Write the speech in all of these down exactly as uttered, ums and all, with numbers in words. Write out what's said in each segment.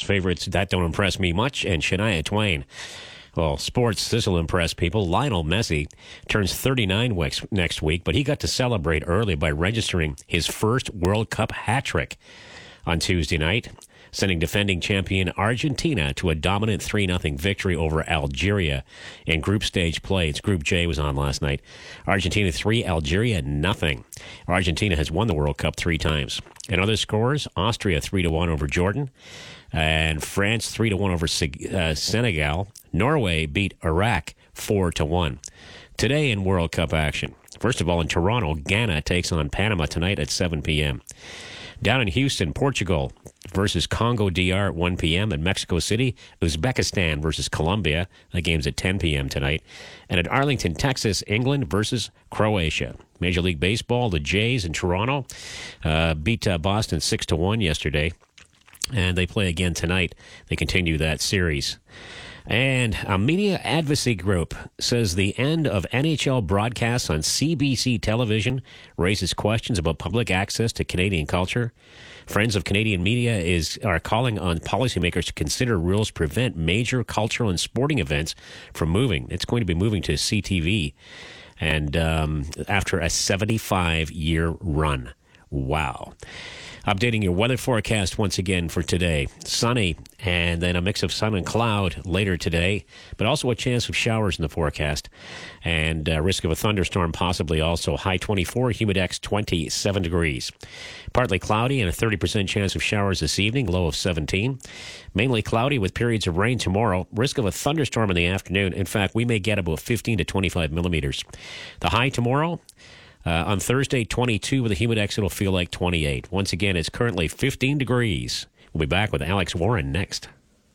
favorites, That Don't Impress Me Much, and Shania Twain. Well, sports, this will impress people. Lionel Messi turns thirty-nine next week, but he got to celebrate early by registering his first World Cup hat-trick on Tuesday night, sending defending champion Argentina to a dominant three nothing victory over Algeria in group stage play. It's Group J was on last night. Argentina three, Algeria nothing. Argentina has won the World Cup three times. And other scores, Austria three to one over Jordan, and France three to one over uh, Senegal. Norway beat Iraq four to one. Today in World Cup action, first of all in Toronto, Ghana takes on Panama tonight at seven p.m. Down in Houston, Portugal versus Congo D R at one p.m. At Mexico City, Uzbekistan versus Colombia. The game's at ten p.m. tonight. And at Arlington, Texas, England versus Croatia. Major League Baseball, the Jays in Toronto uh, beat uh, Boston six to one yesterday. And they play again tonight. They continue that series. And a media advocacy group says the end of N H L broadcasts on C B C television raises questions about public access to Canadian culture. Friends of Canadian Media is are calling on policymakers to consider rules to prevent major cultural and sporting events from moving. It's going to be moving to C T V, and um, after a seventy-five year run. Wow. Updating your weather forecast once again for today. Sunny, and then a mix of sun and cloud later today, but also a chance of showers in the forecast, and uh, risk of a thunderstorm possibly also. High twenty-four, Humidex twenty-seven degrees. Partly cloudy and a thirty percent chance of showers this evening, low of seventeen. Mainly cloudy with periods of rain tomorrow. Risk of a thunderstorm in the afternoon. In fact, we may get about fifteen to twenty-five millimeters. The high tomorrow, Uh, on Thursday, twenty-two. With a Humidex, it'll feel like twenty-eight. Once again, it's currently fifteen degrees. We'll be back with Alex Warren next.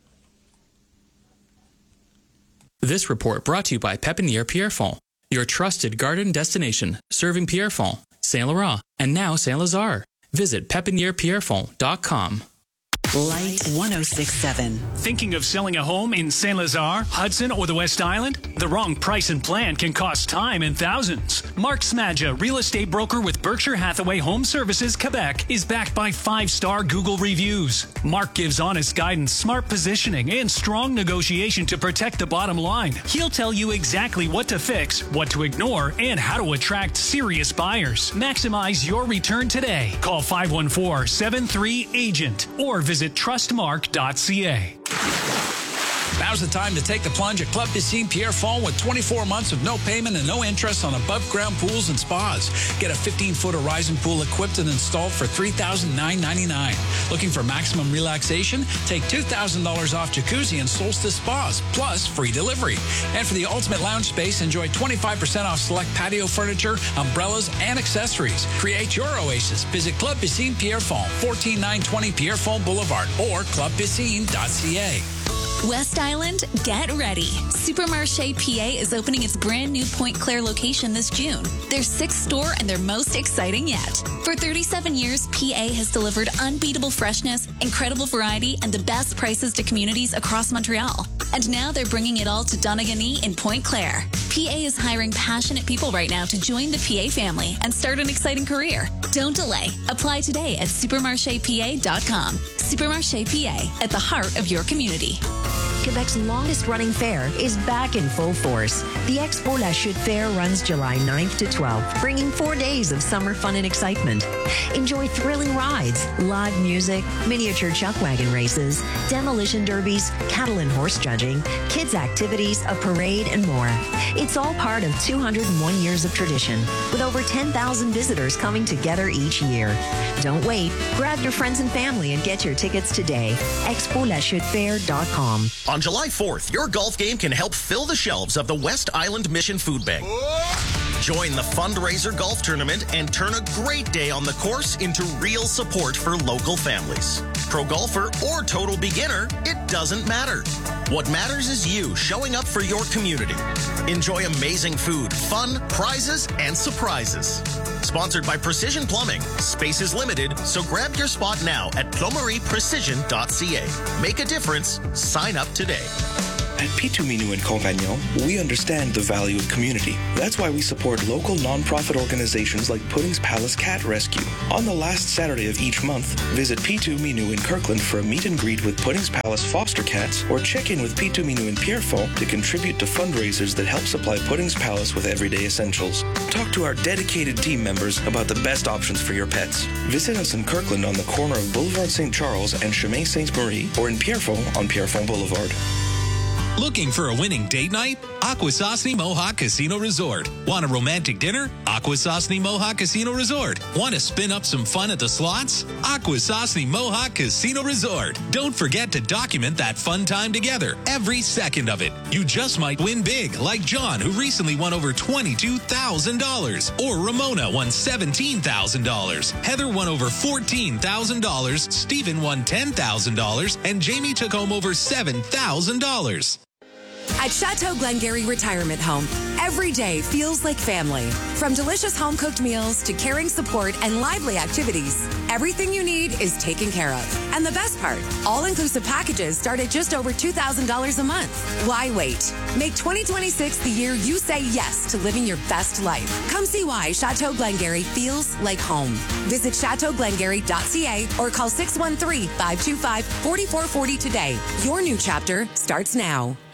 This report brought to you by Pépinière Pierrefonds, your trusted garden destination, serving Pierrefonds, Saint-Laurent, and now Saint-Lazare. Visit pépinière pierrefonds dot com. Light one oh six point seven. Thinking of selling a home in Saint-Lazare, Hudson, or the West Island? The wrong price and plan can cost time and thousands. Mark Smadja, real estate broker with Berkshire Hathaway Home Services, Quebec, is backed by five-star Google reviews. Mark gives honest guidance, smart positioning, and strong negotiation to protect the bottom line. He'll tell you exactly what to fix, what to ignore, and how to attract serious buyers. Maximize your return today. Call five one four, seven three, agent or visit trustmark dot c a. Now's the time to take the plunge at Club Piscine Pierrefonds with twenty-four months of no payment and no interest on above-ground pools and spas. Get a fifteen-foot horizon pool equipped and installed for three thousand nine hundred ninety-nine dollars. Looking for maximum relaxation? Take two thousand dollars off jacuzzi and Solstice spas, plus free delivery. And for the ultimate lounge space, enjoy twenty-five percent off select patio furniture, umbrellas, and accessories. Create your oasis. Visit Club Piscine Pierrefonds, fourteen nine twenty Pierrefonds Boulevard, or club piscine dot c a. West Island, get ready. Supermarché P A is opening its brand new Pointe Claire location this June. Their sixth store and their most exciting yet. For thirty-seven years, P A has delivered unbeatable freshness, incredible variety, and the best prices to communities across Montreal. And now they're bringing it all to Donegal in Pointe Claire. P A is hiring passionate people right now to join the P A family and start an exciting career. Don't delay. Apply today at supermarché p a dot com. Supermarché P A, at the heart of your community. Quebec's longest-running fair is back in full force. The Expo La Chute Fair runs July ninth to twelfth, bringing four days of summer fun and excitement. Enjoy thrilling rides, live music, miniature chuck wagon races, demolition derbies, cattle and horse judging, kids' activities, a parade, and more. It's all part of two hundred one years of tradition, with over ten thousand visitors coming together each year. Don't wait. Grab your friends and family and get your tickets today. expo la chute fair dot com. On July fourth, your golf game can help fill the shelves of the West Island Mission Food Bank. Join the fundraiser golf tournament and turn a great day on the course into real support for local families. Pro golfer or total beginner, it doesn't matter. What matters is you showing up for your community. Enjoy amazing food, fun, prizes, and surprises. Sponsored by Precision Plumbing. Space is limited, so grab your spot now at plumerie precision dot c a. Make a difference. Sign up today. At Pitou Minou and Compagnon, we understand the value of community. That's why we support local non-profit organizations like Pudding's Palace Cat Rescue. On the last Saturday of each month, visit Pitou Minou in Kirkland for a meet and greet with Pudding's Palace foster cats, or check in with Pitou Minou in Pierrefonds to contribute to fundraisers that help supply Pudding's Palace with everyday essentials. Talk to our dedicated team members about the best options for your pets. Visit us in Kirkland on the corner of Boulevard Saint Charles and Chemin Sainte-Marie, or in Pierrefonds on Pierrefonds Boulevard. Looking for a winning date night? Akwesasne Mohawk Casino Resort. Want a romantic dinner? Akwesasne Mohawk Casino Resort. Want to spin up some fun at the slots? Akwesasne Mohawk Casino Resort. Don't forget to document that fun time together, every second of it. You just might win big, like John, who recently won over twenty-two thousand dollars. Or Ramona won seventeen thousand dollars. Heather won over fourteen thousand dollars. Stephen won ten thousand dollars. And Jamie took home over seven thousand dollars. At Chateau Glengarry Retirement Home, every day feels like family. From delicious home-cooked meals to caring support and lively activities, everything you need is taken care of. And the best part, all-inclusive packages start at just over two thousand dollars a month. Why wait? Make twenty twenty-six the year you say yes to living your best life. Come see why Chateau Glengarry feels like home. Visit chateau glengarry dot c a or call six one three, five two five, four four four zero today. Your new chapter starts now.